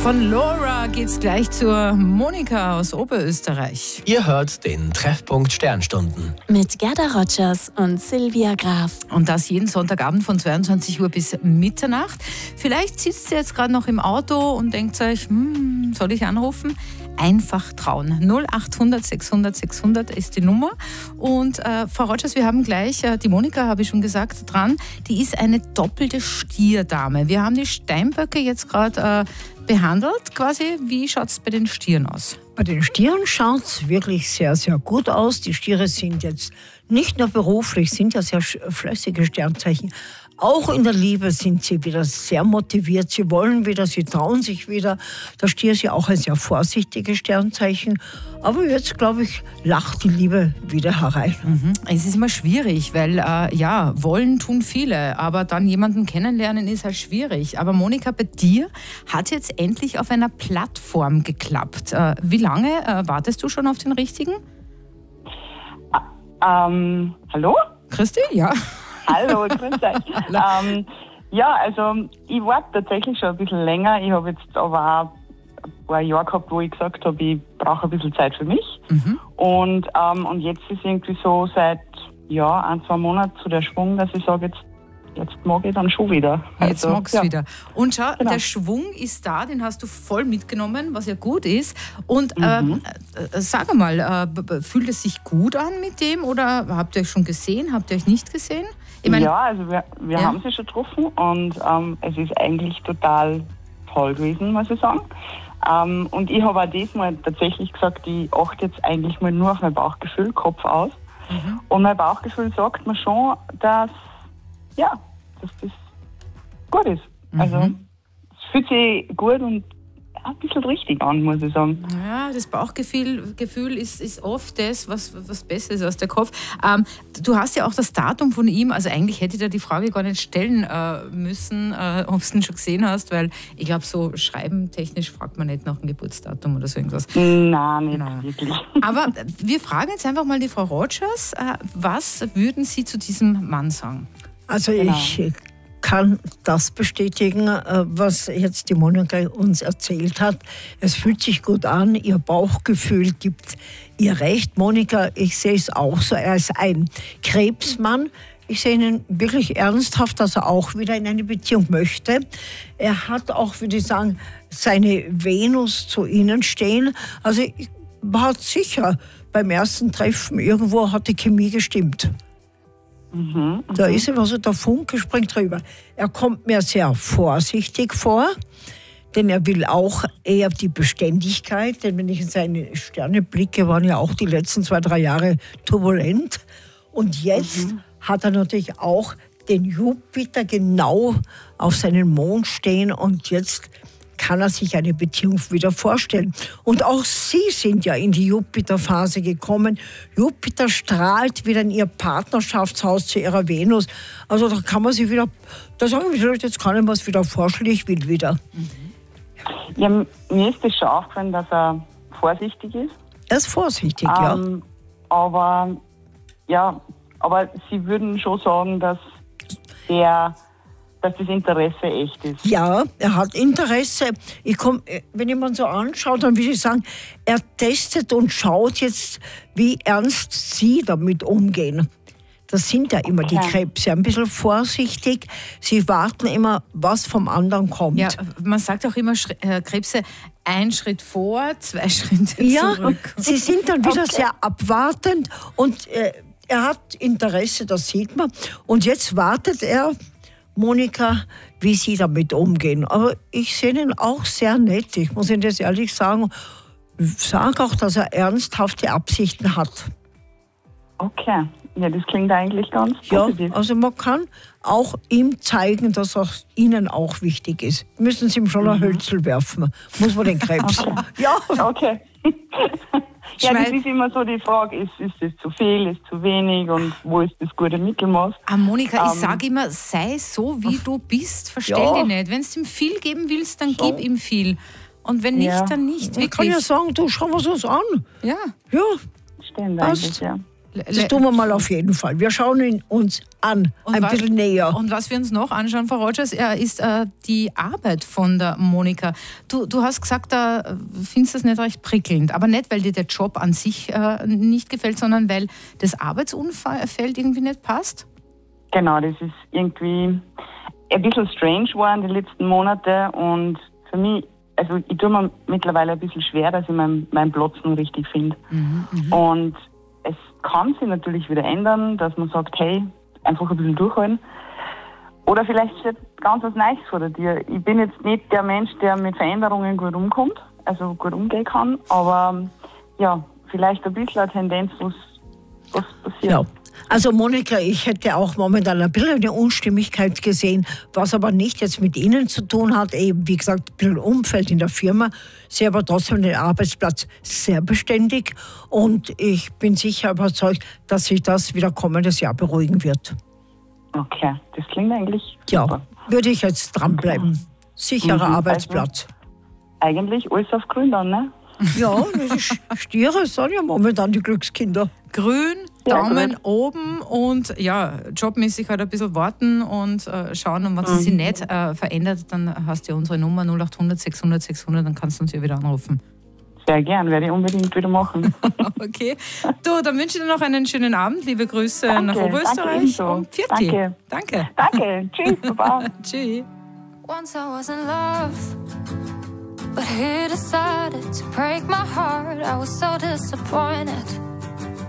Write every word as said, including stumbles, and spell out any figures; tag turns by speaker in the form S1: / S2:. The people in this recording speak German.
S1: Von Laura geht's gleich zur Monika aus Oberösterreich.
S2: Ihr hört den Treffpunkt Sternstunden.
S3: Mit Gerda Rogers und Silvia Graf.
S1: Und das jeden Sonntagabend von zweiundzwanzig Uhr bis Mitternacht. Vielleicht sitzt ihr jetzt gerade noch im Auto und denkt euch, hm, soll ich anrufen? Einfach trauen. null achthundert sechshundert sechshundert ist die Nummer. Und äh, Frau Rogers, wir haben gleich, äh, die Monika habe ich schon gesagt, dran, die ist eine doppelte Stierdame. Wir haben die Steinböcke jetzt gerade äh, behandelt quasi. Wie schaut es bei den Stieren aus?
S4: Bei den Stieren schaut es wirklich sehr, sehr gut aus. Die Stiere sind jetzt nicht nur beruflich, sind ja sehr fleißige Sternzeichen. Auch in der Liebe sind sie wieder sehr motiviert. Sie wollen wieder, sie trauen sich wieder. Der Stier ist ja auch ein sehr vorsichtiges Sternzeichen. Aber jetzt, glaube ich, lacht die Liebe wieder herein.
S1: Mhm. Es ist immer schwierig, weil, äh, ja, wollen tun viele, aber dann jemanden kennenlernen ist halt schwierig. Aber Monika, bei dir hat jetzt endlich auf einer Plattform geklappt. Äh, wie lange äh, wartest du schon auf den richtigen?
S5: Ähm, hallo?
S1: Christi? Ja.
S5: Hallo, grüß euch. ähm, ja, also ich warte tatsächlich schon ein bisschen länger. Ich habe jetzt aber auch ein paar Jahre gehabt, wo ich gesagt habe, ich brauche ein bisschen Zeit für mich. Mhm. Und, ähm, und jetzt ist irgendwie so seit ja, ein, zwei Monaten so der Schwung, dass ich sage, jetzt, jetzt mag ich dann schon wieder.
S1: Jetzt
S5: also,
S1: magst du
S5: ja.
S1: wieder. Und schau,
S5: genau.
S1: Der Schwung ist da, den hast du voll mitgenommen, was ja gut ist. Und
S5: Mhm.
S1: äh, äh, sag mal, äh, fühlt es sich gut an mit dem oder habt ihr euch schon gesehen, habt ihr euch nicht gesehen? Ich mein,
S5: ja, also wir, wir
S1: ja.
S5: haben sie schon getroffen und ähm, es ist eigentlich total toll gewesen, muss ich sagen. Ähm, und ich habe auch diesmal tatsächlich gesagt, ich achte jetzt eigentlich mal nur auf mein Bauchgefühl, Kopf aus. Mhm. Und mein Bauchgefühl sagt mir schon, dass, ja, dass das gut ist. Mhm. Also es fühlt sich gut und ein bisschen richtig an, muss ich sagen.
S1: Ja, das Bauchgefühl Gefühl ist, ist oft das, was, was besser ist als der Kopf. Ähm, du hast ja auch das Datum von ihm, also eigentlich hätte ich dir die Frage gar nicht stellen äh, müssen, äh, ob du ihn schon gesehen hast, weil ich glaube, so schreibentechnisch fragt man nicht nach dem Geburtsdatum oder so irgendwas.
S5: Nein, nicht
S1: Nein.
S5: wirklich.
S1: Aber wir fragen jetzt einfach mal die Frau Rogers, äh, was würden Sie zu diesem Mann sagen?
S4: Also
S5: Genau.
S4: ich kann das bestätigen, was jetzt die Monika uns erzählt hat. Es fühlt sich gut an, ihr Bauchgefühl gibt ihr recht. Monika, ich sehe es auch so, er ist ein Krebsmann. Ich sehe ihn wirklich ernsthaft, dass er auch wieder in eine Beziehung möchte. Er hat auch, würde ich sagen, seine Venus zu Ihnen stehen. Also ich war sicher, beim ersten Treffen irgendwo hat die Chemie gestimmt.
S5: Mhm,
S4: Da ist ihm also der Funke springt drüber. Er kommt mir sehr vorsichtig vor, denn er will auch eher die Beständigkeit. Denn wenn ich in seine Sterne blicke, waren ja auch die letzten zwei, drei Jahre turbulent. Und jetzt mhm. hat er natürlich auch den Jupiter genau auf seinen Mond stehen und jetzt kann er sich eine Beziehung wieder vorstellen. Und auch Sie sind ja in die Jupiter-Phase gekommen. Jupiter strahlt wieder in Ihr Partnerschaftshaus zu Ihrer Venus. Also da kann man sich wieder, da sagen wir, jetzt kann ich mir es wieder vorstellen, ich will wieder.
S5: Ja, mir ist das schon aufgefallen, dass er vorsichtig ist.
S4: Er ist vorsichtig,
S5: ähm, ja. Aber, ja, aber Sie würden schon sagen, dass der... dass das Interesse echt ist.
S4: Ja, er hat Interesse. Ich komm, wenn ich mir so anschaue, dann würde ich sagen, er testet und schaut jetzt, wie ernst Sie damit umgehen. Das sind ja immer okay. die Krebse, ein bisschen vorsichtig. Sie warten immer, was vom anderen kommt.
S1: Ja, man sagt auch immer, äh, Krebse, ein Schritt vor, zwei Schritte
S4: ja,
S1: zurück.
S4: Sie sind dann wieder
S5: okay.
S4: sehr abwartend und äh, er hat Interesse, das sieht man. Und jetzt wartet er, Monika, wie Sie damit umgehen. Aber ich sehe ihn auch sehr nett. Ich muss Ihnen das ehrlich sagen. Sag auch, dass er ernsthafte Absichten hat.
S5: Okay, ja, das klingt eigentlich ganz
S4: ja,
S5: positiv.
S4: Also man kann auch ihm zeigen, dass es Ihnen auch wichtig ist. Müssen Sie ihm schon mhm. ein Hölzel werfen. Muss man den Krebs.
S5: Okay.
S4: Ja.
S5: Okay. Ja, das ist immer so die Frage, ist, ist das zu viel, ist zu wenig und wo ist das gute Mittelmaß?
S1: Ah, Monika,
S5: ähm,
S1: ich sage immer, sei so, wie du bist, verstell
S4: ja.
S1: dich nicht. Wenn du ihm viel geben willst, dann
S4: so.
S1: gib ihm viel. Und wenn nicht,
S5: ja.
S1: dann nicht.
S4: Ich kann ja sagen, du schau was uns an.
S1: Ja.
S4: Ja.
S5: Stimmt
S4: Passt.
S5: eigentlich, ja.
S4: Das tun wir mal auf jeden Fall. Wir schauen ihn uns an,
S1: Und
S4: ein
S1: was,
S4: bisschen näher.
S1: Und was wir uns noch anschauen, Frau Rogers, äh, ist äh, die Arbeit von der Monika. Du, du hast gesagt, da äh, findest du das nicht recht prickelnd. Aber nicht, weil dir der Job an sich äh, nicht gefällt, sondern weil das Arbeitsumfeld irgendwie nicht passt?
S5: Genau, das ist irgendwie ein bisschen strange geworden die letzten Monate. Und für mich, also ich tue mir mittlerweile ein bisschen schwer, dass ich meinen mein Platz noch richtig finde.
S1: Mhm, mh.
S5: Und es kann sich natürlich wieder ändern, dass man sagt, hey, einfach ein bisschen durchhalten. Oder vielleicht steht ganz was Neues vor der Tür. Ich bin jetzt nicht der Mensch, der mit Veränderungen gut umkommt, also gut umgehen kann, aber ja, vielleicht ein bisschen eine Tendenz, was, was passiert.
S4: Ja. Also Monika, ich hätte auch momentan ein bisschen eine Unstimmigkeit gesehen, was aber nicht jetzt mit Ihnen zu tun hat. Eben, wie gesagt, ein bisschen Umfeld in der Firma. Sie aber trotzdem den Arbeitsplatz sehr beständig. Und ich bin sicher überzeugt, dass sich das wieder kommendes Jahr beruhigen wird.
S5: Okay, das klingt eigentlich
S4: Ja,
S5: super.
S4: würde ich jetzt dranbleiben. Sicherer
S5: Mhm,
S4: Arbeitsplatz.
S5: Eigentlich alles auf grün dann, ne?
S4: Ja, das ist Stiere sind ja momentan die Glückskinder.
S1: Grün,
S5: Ja,
S1: Daumen
S5: grün.
S1: oben und ja, jobmäßig halt ein bisschen warten und äh, schauen. Und wenn es sich nicht äh, verändert, dann hast du ja unsere Nummer null acht hundert sechshundert sechshundert, dann kannst du uns ja wieder anrufen.
S5: Sehr gern, werde ich unbedingt wieder machen.
S1: Okay. Du, dann wünsche ich dir noch einen schönen Abend. Liebe Grüße
S5: Danke,
S1: nach
S5: danke
S1: Oberösterreich.
S5: ebenso.
S1: Und Pfiat.
S5: Danke.
S1: Danke.
S5: Danke, tschüss, Baba.
S1: Tschüss.
S6: Once I was in love, but he decided to break my heart. I was so disappointed.